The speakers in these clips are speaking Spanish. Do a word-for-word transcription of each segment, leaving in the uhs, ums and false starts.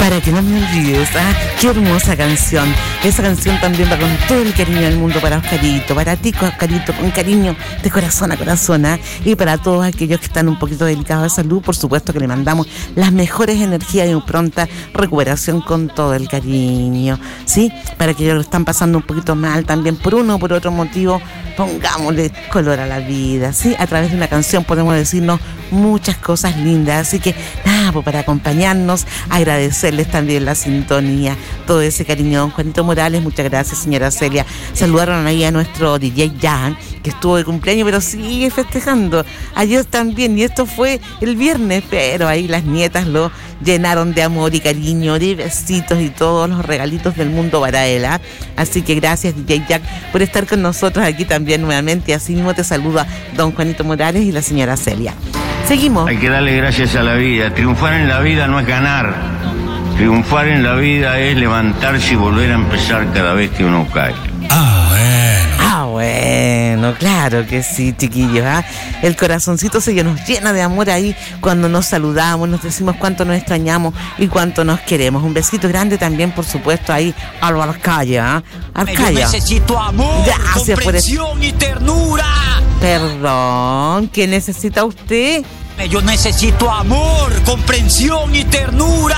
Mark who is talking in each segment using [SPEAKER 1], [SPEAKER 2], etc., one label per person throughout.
[SPEAKER 1] Para que no me olvides, ¿ah? Qué hermosa canción. Esa canción también va con todo el cariño del mundo para Oscarito, para ti, Oscarito, con cariño de corazón a corazón, ¿ah? Y para todos aquellos que están un poquito delicados de salud, por supuesto que le mandamos las mejores energías y una pronta recuperación con todo el cariño, ¿sí? Para aquellos que lo están pasando un poquito mal también por uno o por otro motivo, pongámosle color a la vida, ¿sí? A través de una canción podemos decirnos muchas cosas lindas, así que nada, pues para acompañarnos, agradecerles también la sintonía, todo ese cariño. Don Juanito Morales, muchas gracias, señora Celia. Saludaron ahí a nuestro D J Jan, que estuvo de cumpleaños, pero sigue festejando. Ayer también, y esto fue el viernes, pero ahí las nietas lo llenaron de amor y cariño, de besitos y todos los regalitos del mundo para él, ¿eh? Así que gracias, D J Jack, por estar con nosotros aquí también nuevamente. Así mismo te saluda don Juanito Morales y la señora Celia. Seguimos.
[SPEAKER 2] Hay que darle gracias a la vida. Triunfar en la vida no es ganar. Triunfar en la vida es levantarse y volver a empezar cada vez que uno cae.
[SPEAKER 1] Ah, bueno. Ah, bueno, claro que sí, chiquillos, ¿eh? El corazoncito se nos llena de amor ahí cuando nos saludamos, nos decimos cuánto nos extrañamos y cuánto nos queremos. Un besito grande también, por supuesto, ahí a lo Arcaya, ¿eh? Arcaya.
[SPEAKER 3] Yo necesito amor,
[SPEAKER 1] gracias,
[SPEAKER 3] comprensión por y ternura.
[SPEAKER 1] Perdón, ¿qué necesita usted?
[SPEAKER 3] Yo necesito amor, comprensión y ternura.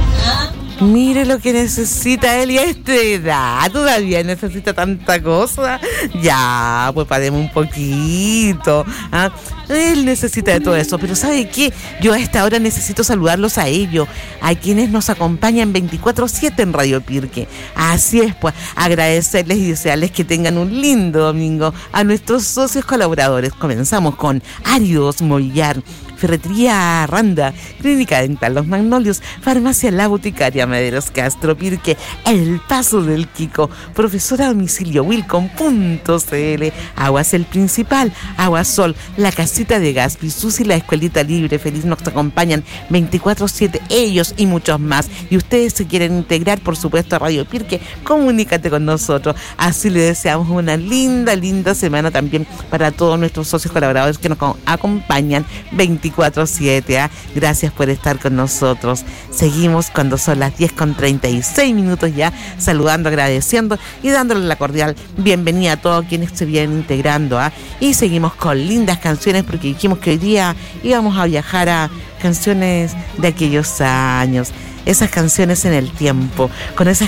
[SPEAKER 1] Mire lo que necesita él y a esta edad todavía necesita tanta cosa. Ya, pues paremos un poquito, ¿ah? Él necesita de todo eso, pero ¿sabe qué? Yo a esta hora necesito saludarlos a ellos, a quienes nos acompañan veinticuatro siete en Radio Pirque. Así es, pues, agradecerles y desearles que tengan un lindo domingo a nuestros socios colaboradores. Comenzamos con Arios Movillar, Ferretería Randa, Clínica Dental Los Magnolios, Farmacia La Boticaria, Mederos Castro, Pirque, El Paso del Quico, Profesora a Domicilio Wilcom punto c l, Aguas El Principal, Aguasol, La Casita de Gaspi, Susi, La Escuelita Libre, Feliz nos acompañan veinticuatro siete, ellos y muchos más. Y ustedes se quieren integrar, por supuesto, a Radio Pirque, comunícate con nosotros. Así le deseamos una linda, linda semana también para todos nuestros socios colaboradores que nos acompañan veinticuatro siete. ¿eh? Gracias por estar con nosotros. Seguimos cuando son las diez con treinta y seis minutos ya, saludando, agradeciendo y dándole la cordial bienvenida a todos quienes se vienen integrando. ¿eh? Y seguimos con lindas canciones porque dijimos que hoy día íbamos a viajar a canciones de aquellos años. Esas canciones en el tiempo, con esas